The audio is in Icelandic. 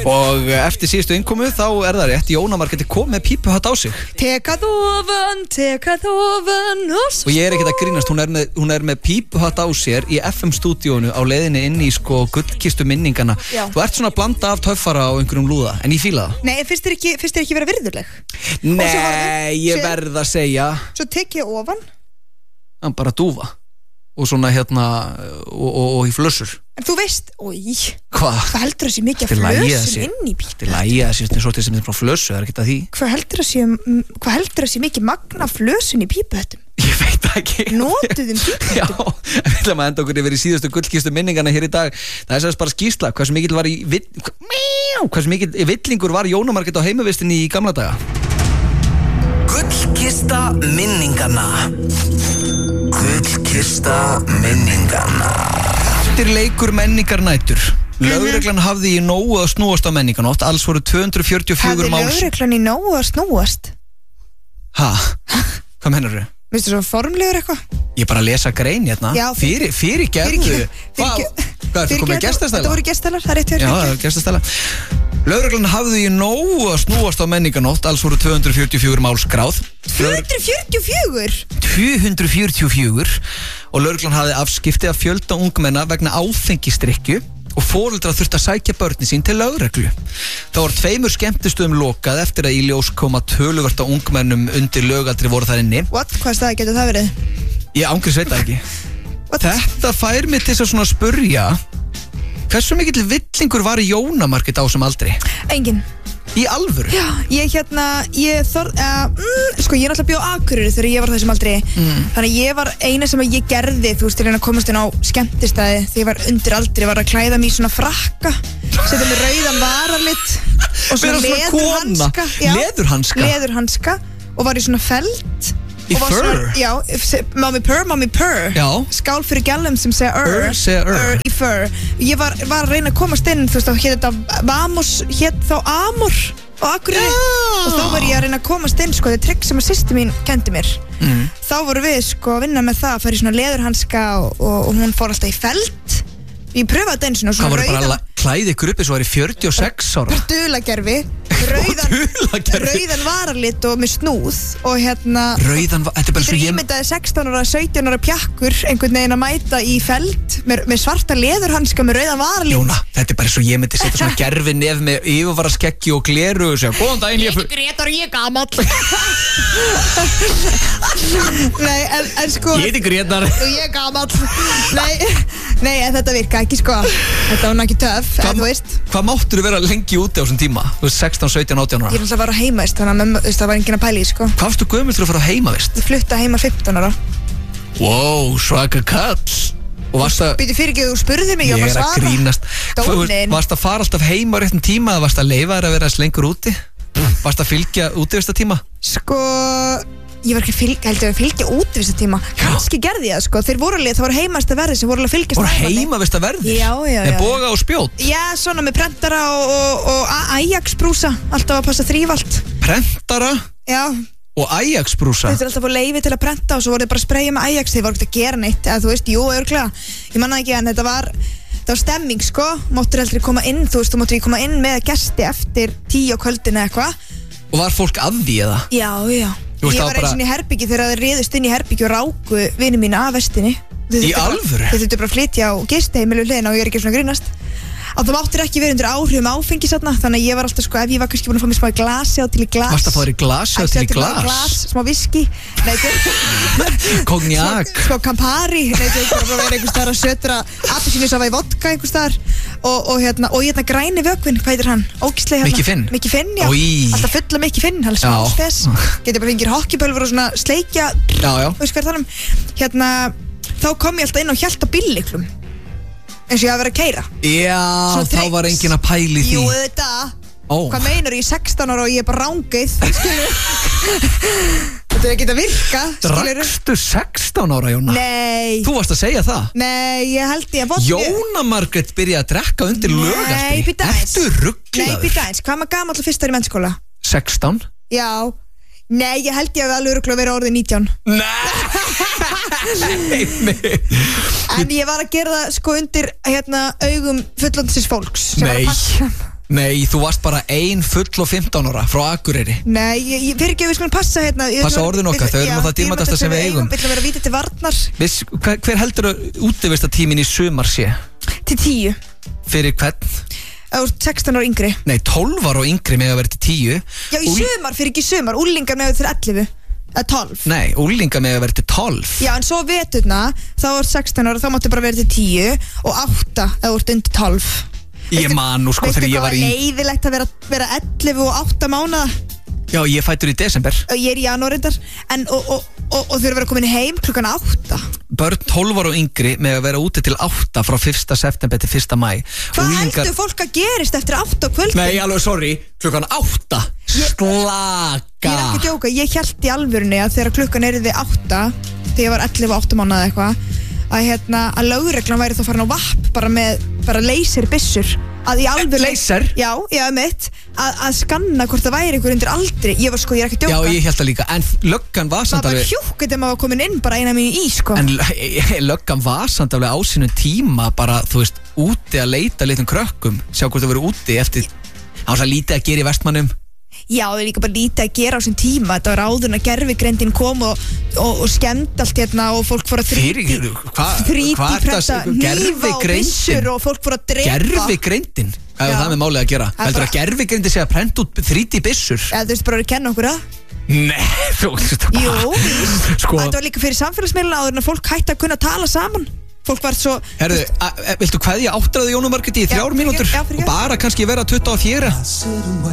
Og eftir síðustu innkomu þá það rétt, Jóna Margréti kom með pípuhatt á sig. Tekað ofan og ég ekkert að grínast, hún með pípuhatt á sér í FM-stúdíónu á leiðinni inn í sko gullkistu minningana. Já. Þú ert svona að blanda af töffara og einhverjum lúða, en ég fíla það. Nei, finnst þér ekki vera virðuleg? Nei, ég verð að segja. Svo tek ég ofan. Hann bara dúfa. Og svona og í flössur. En þú veist, Hvað heldur það sé mikið af flössum inn í bíl? Þetta lægja þessi svo til sem frá flössu, það ekkert að því. Hvað heldur það sé mikið magna flössun í pípuhöttum? Ég veit það ekki. Notuðum pípuhöttum? Já, við ætlum að enda okkur yfir í síðustu gullkistu minningana hér í dag. Það sérst bara skýrsla, hversu mikil villingur var Jóna Margrét á heimavistinni í gamla daga. Gullkista minningana. Gullkista minningana. Eftir leikur menningarnætur. Lögreglan hafði í nógu að snúast á menningarnótt. Alls voru 244 máls. Hafði lögreglan í nógu að snúast? Ha? Hvað mennur þau? Veistu svo formlegur eitthvað? Ég bara að lesa grein hérna. Já, fyrir gerðu. Hvað er komið gestastæla? Þetta voru gestastælar, það er rétt hjá þér. Já, gestastæla. Lögreglan hafði í nógu að snúast á menningarnótt. Alls voru 244 máls skráð. 244? 244. Og lögreglan hafði afskipti af fjölda ungmenna vegna áfengisdrykkju og foreldrar þurfti að sækja börnin sín til lögreglu. Það var 2 skemmtistöðum lokað eftir að í ljós koma töluvert á ungmennum undir lögaldri voru þar inni. What? Hvað staði getur það verið? Ég ángriðs veit það ekki. Þetta fær mig til að svona spurja, hversu mikill villingur var Jóna Margrét á sem aldri? Engin. Í alvöru? Já, ég náttúrulega bjó á Akureyri þegar ég var þessum aldrei. Þannig ég var eina sem ég gerði, þú veist, til að komast inn á skemmtistæði þegar ég var undir aldri, var að klæða mér svona frakka, setja mér rauðan varalit og svona leðurhanska og var í svona feld. Í fur? Já, mommy purr. Já. Skál fyrir gælum sem segja í fur. Ég var að reyna að komast inn, þú veist, þá hétt þetta Vamos, hétt þá Amor á Akureyri. Og þá var ég að reyna að komast inn, sko, þetta trikk sem að systir mín kendi mér. Þá voru við, sko, að vinna með það, að fara í svona leðurhanska og hún fór alltaf í feld. Ég pröfaði þetta eins og svona rauðan. Hvað voru bara að klæði ykkur uppi svo var í 46 ára? Dulagerfi. Rauðan varalit og með snúð og þetta er bara svo ímyndaði 16 ára, 17 ára pjakkur einhvern veginn að mæta í feld með svarta leðurhanska með rauðan varalit. Jóna, þetta er bara svo ég myndi setja svona gerfi nef með yfirvaraskeggi og gleru og segja, góðan daginn, ég Grétar og ég gamall. Nei, en sko ég heiti Grétar og ég gamall. Nei, en þetta virka ekki, sko. Þetta var náttúrulega töff, en þú veist. Hvað máttur þú vera lengi úti á þessum tíma? Þú veist, 16, 17, 18 ára. Ég er alltaf að vera á heimavist, þannig að það var enginn að pæla í, sko. Hvað varstu gömul til að fara á heimavist? Ég flutta heima 15 ára. Wow, svaka kall. Og varst að... Býtu fyrir ekki, þú spurðir mig, ég var að svara. Ég er að grínast. Dónin. Varst að fara alltaf heima á réttum tíma eða varst að leyfa þér að vera lengur úti? Varst að fylgja útivistartíma? Sko... Ég var ekki heldur að fylgja útivistartíma. Kannski gerði ég það, sko. Þeir voru alveg, það voru heimavistarverði sem voru alveg að fylgjast með. Voru heimavistarverðir? Já. Með boga og spjót? Já, svona með prentara og Ajax-brúsa. Alltaf að passa þrífalt. Prentara? Já. Og Ajax-brúsa? Þetta er alltaf að leyfi til að prenta og svo voru þið bara að spreyja með Ajax. Þeir voru ekki að gera neitt. Eða þú veist, jú, örugglega. Ég manna ekki, en þetta var stemming, sko. Máttur heldur koma inn, þú veist, þú máttur ekki koma inn með gesti eftir 10 á kvöldinu eitthvað. Og var fólk að því eða? Já. Ég var eins og í herbyggi þegar þeir riðust inn í herbyggi og ráku vini mína af vestinni. Í alvöru? Þeir þurftu bara að flytja á gistiheimilu hliðina og ég er ekki svona grínast. Að það máttur ekki verið undir áhrifum áfengi þarna, þannig að ég var alltaf, sko, ef ég var kannski búin að fá mér smá í glasi á til í glas. Varstu að fá þér í glasi á til í glas? Smá viski. Konjak. Sko Campari. Það var verið einhvers staðar að sötra appelsínusafa í vodka einhvers staðar og græni vökvinn, hvað heitir hann? Ógeðslega hérna. Mikki Finn, já. Alltaf fulla Mikki Finn, hann er smá spes. Getur bara fengið hokkipölfur og svona sleikja. Já. Veist hvað er það? Þá kom ég alltaf inn og hélt á bíllyklum. Eins og ég að vera að keyra. Já, þá var enginn að pæli því. Jú, þetta. Hvað meinar ég 16 ára og ég er bara rángeið, skilur? Þetta er ekki að virka, skilur? Drakstu 16 ára, Jóna? Nei. Þú varst að segja það? Nei, ég held ég að Jóna Margrét byrjaði að drekka undir lögaldri. Nei, býta eins. Ertu rugglaður? Nei, býta eins. Hvað maður gamall fyrst þar í mennskóla? 16? Já. Nei, ég held ég að alveg örugglega verið orðið 19. Nei. En ég var að gera það, sko, undir augum fullorðins fólks. Nei. Nei, þú varst bara ein full og 15 ára frá Akureyri. Nei, ég fyrir ekki að við skulum passa hérna. Passa orðin okkar, þau eru það dýrmætasta sem við eigum. Við ætlum að vera vítið til varnar. Hver heldur útivistartíminn í sumar sé? Til 10. Fyrir hvern? 16 ára yngri. Nei, 12 ára og yngri með að vera til 10. Já, í sumar, fyrir ekki sumar, úlingar með til 11. 12. Nei, úlingar með að vera til 12. Já, en svo veturna, þá er 16 ára, þá máttu bara vera til 10 og 8 eða úr undir 12. Ég man nú sko þegar ég var í... Veistu hvað leiðilegt að vera 11 og 8 mánuða? Já, ég fættur í desember. Ég er í janúarindar. Og þau eru að vera komin heim klukkan 8. Börn 12 ára og yngri með að vera úti til 8 frá 1. september til 1. maí. Hvað heldur fólk að gerist eftir 8 á kvöldin? Nei, alveg sorry, klukkan 8. Slaka. Ég er ekki að djóka, ég hélt í alvörunni að þegar klukkan er við 8, þegar ég var 11 og 8 mánuða eitthvað, að lögreglan væri þá farin á vapp bara laserbyssur að í alveg laser? Já, mitt að skanna hvort það væri einhver undir aldri. Ég er ekki að djóka. Já, ég held það líka, en löggan var samt alveg... Það var hjúkut þegar maður var komin inn bara eina mínu í, sko. En löggan var samt alveg á sínum tíma bara, þú veist, úti að leita litum krökkum, sjá hvort það voru úti eftir á þess að lítið að gera í Vestmannum. Já, það er líka bara lítið að gera á sín tíma. Þetta var áður en að gervigreindin kom og skemmt allt hérna og fólk fór að þrítiprenta hnífa og byssur og fólk fór að drepa. Gervigreindin? Hvað er það með málið að gera? Heldur að gervigreindin sé að prenta út 3D-byssur? Ja, þú veist bara að kenna okkur það. Nei, þú veist það. Jú, víst. Þetta var líka fyrir samfélagsmiðlana áður en að fólk hætti að kunna tala saman. Fólk var svo... Herðu, viltu kveðja áttræðu Jónu Margréti í 3 mínútur? Og bara kannski vera 24?